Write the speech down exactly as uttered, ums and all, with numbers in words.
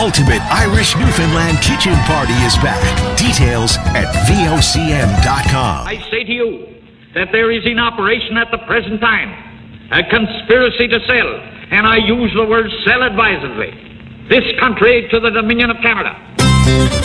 ultimate Irish Newfoundland kitchen party is back. Details at V O C M dot com. I say to you that there is in operation at the present time a conspiracy to sell, and I use the word sell advisedly, this country to the Dominion of Canada.